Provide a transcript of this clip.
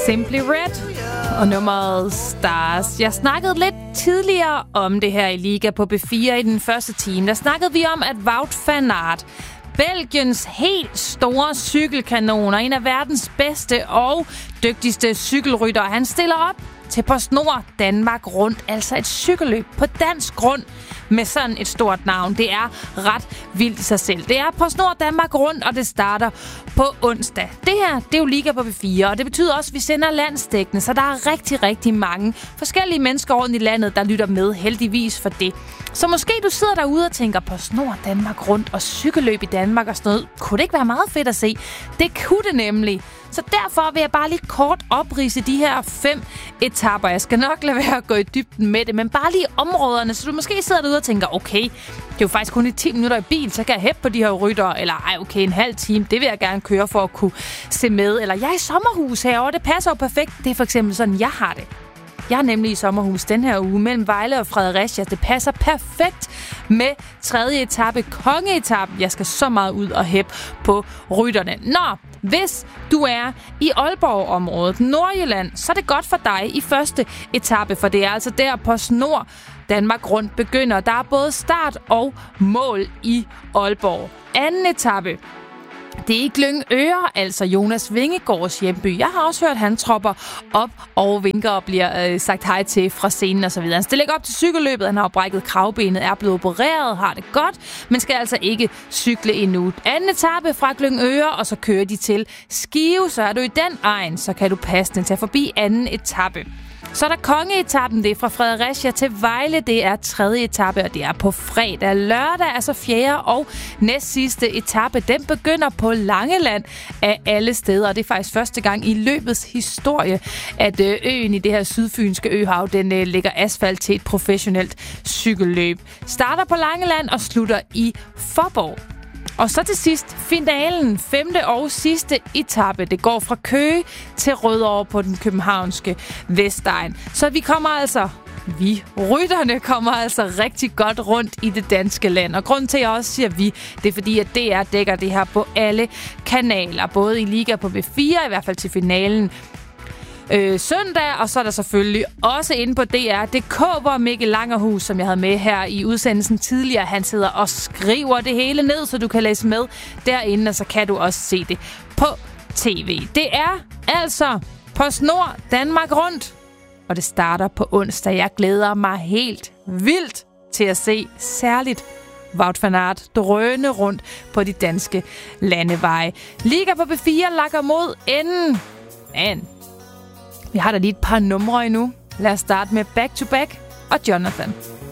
Simply Red og nummeret Stars. Jeg snakkede lidt tidligere om det her i Liga på B4 i den første time. Der snakkede vi om, at Wout van Aert, Belgiens helt store cykelkanon og en af verdens bedste og dygtigste cykelryttere, han stiller op til PostNord Danmark Rundt, altså et cykelløb på dansk grund med sådan et stort navn. Det er ret vildt i sig selv. Det er PostNord Danmark Rundt, og det starter på onsdag. Det her, det er jo Liga på B4, og det betyder også, at vi sender landsdækkende, så der er rigtig, rigtig mange forskellige mennesker rundt i landet, der lytter med, heldigvis for det. Så måske du sidder derude og tænker, PostNord Danmark Rundt og cykelløb i Danmark og sådan noget. Kunne det ikke være meget fedt at se? Det kunne det nemlig. Så derfor vil jeg bare lige kort opridse de her 5 etaper. Jeg skal nok lade være at gå i dybden med det, men bare lige områderne, så du måske sidder derude og tænker, okay, det er jo faktisk kun i 10 minutter i bil, så kan jeg hæppe på de her ryttere, eller okay, en halv time, det vil jeg gerne køre for at kunne se med, eller jeg er i sommerhus herovre, det passer jo perfekt. Det er for eksempel sådan, jeg har det. Jeg er nemlig i sommerhus den her uge mellem Vejle og Fredericia. Det passer perfekt med 3. etape, kongeetappen. Jeg skal så meget ud og hæppe på rytterne. Hvis du er i Aalborg-området, Nordjylland, så er det godt for dig i første etape, for det er altså der PostNord Danmark Rundt begynder. Der er både start og mål i Aalborg. Anden etape, det er i Glyngøre, altså Jonas Vingegaards hjemby. Jeg har også hørt, at han tropper op og vinker og bliver sagt hej til fra scenen og så videre. Han stiller ikke op til cykelløbet, han har brækket kravbenet, er blevet opereret, har det godt, men skal altså ikke cykle endnu. Anden etape fra Glyngøre, og så kører de til Skive. Så er du i den egen, så kan du passende tage forbi anden etape. Så er der kongeetappen, det er fra Fredericia til Vejle, det er 3. etape, og det er på fredag. Lørdag er så 4. og næst sidste etape, den begynder på Langeland af alle steder, og det er faktisk første gang i løbets historie, at øen i det her sydfynske øhav, den lægger asfalt til et professionelt cykelløb. Starter på Langeland og slutter i Fåborg. Og så til sidst finalen, 5. og sidste etape. Det går fra Køge til Rødovre på den københavnske Vestegn. Så rytterne kommer altså rigtig godt rundt i det danske land. Og grunden til, at jeg også siger vi, det er fordi, at DR dækker det her på alle kanaler. Både i Liga på B4, i hvert fald til finalen søndag, og så er der selvfølgelig også inde på DR.dk, hvor Mikkel Langerhus, som jeg havde med her i udsendelsen tidligere, han sidder og skriver det hele ned, så du kan læse med derinde, og så kan du også se det på tv. Det er altså PostNord Danmark Rundt, og det starter på onsdag. Jeg glæder mig helt vildt til at se særligt Wout van Aert drøne rundt på de danske landeveje. Liga på B4 lakker mod enden. Men vi har da lige et par numre endnu. Lad os starte med Back to Back og Jonathan.